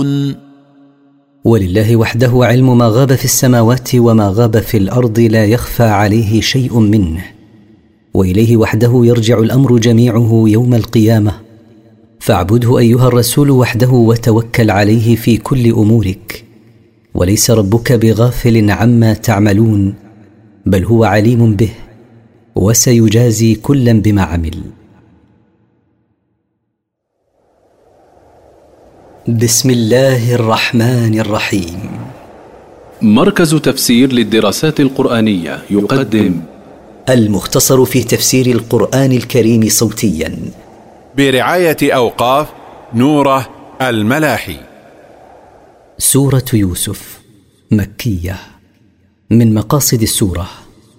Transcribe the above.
ولله وحده علم ما غاب في السماوات وما غاب في الأرض، لا يخفى عليه شيء منه، وإليه وحده يرجع الأمر جميعه يوم القيامة. فاعبده أيها الرسول وحده وتوكل عليه في كل أمورك، وليس ربك بغافل عما تعملون، بل هو عليم به، وسيجازي كلا بما عمل. بسم الله الرحمن الرحيم. مركز تفسير للدراسات القرآنية يقدم المختصر في تفسير القرآن الكريم صوتيا برعاية أوقاف نوره الملاحي. سورة يوسف مكية. من مقاصد السورة